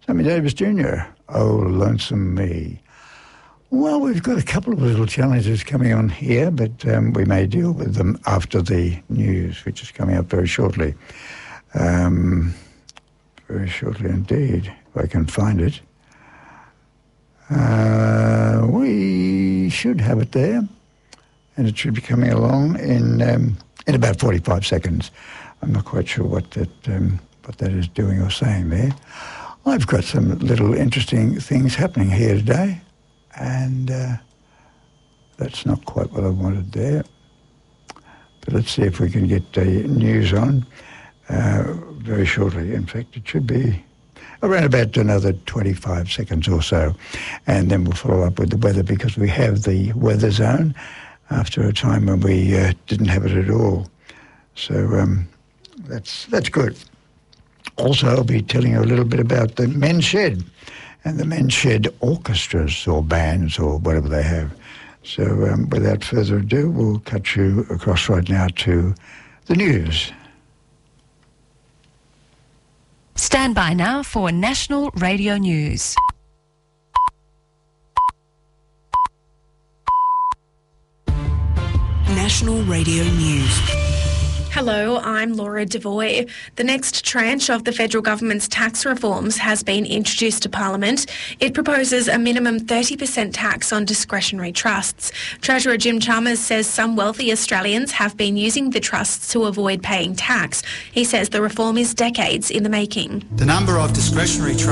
Sammy Davis Jr., Oh Lonesome Me. Well, we've got a couple of little challenges coming on here, but we may deal with them after the news, which is coming up very shortly. Very shortly indeed, if I can find it. We should have it there, and it should be coming along in about 45 seconds. I'm not quite sure what that is doing or saying there. I've got some little interesting things happening here today, and that's not quite what I wanted there. But let's see if we can get the news on very shortly. In fact, it should be around about another 25 seconds or so. And then we'll follow up with the weather, because we have the weather zone after a time when we didn't have it at all. So that's good. Also, I'll be telling you a little bit about the Men's Shed and the Men's Shed orchestras or bands or whatever they have. So without further ado, we'll cut you across right now to the news. Stand by now for National Radio News. National Radio News. Hello, I'm Laura Devoy. The next tranche of the federal government's tax reforms has been introduced to Parliament. It proposes a minimum 30% tax on discretionary trusts. Treasurer Jim Chalmers says some wealthy Australians have been using the trusts to avoid paying tax. He says the reform is decades in the making. The number of discretionary trusts